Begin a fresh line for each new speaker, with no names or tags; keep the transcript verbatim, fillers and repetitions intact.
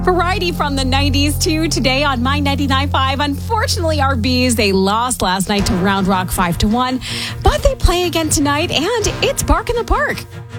Variety from the nineties to today on My ninety-nine point five. Unfortunately, our Bees, they lost last night to Round Rock five to one, but they play again tonight, and it's Bark in the Park.